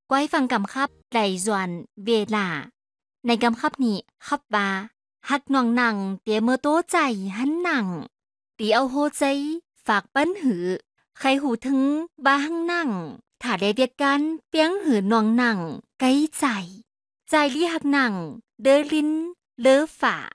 ก้อยฟังกำคับไหลจวนเวลาในกำคับนี้คับว่าฮักน้องหนังเตียเมื่อโตใจหันหนังตีเอาโฮใจฝากปั้นหือใครหูถึงบ้าหังหนังถ้าได้เบียดกันเปียงหือน้องหนังไกลใจใจลี่หักหนังเดอลินเลอฝ่า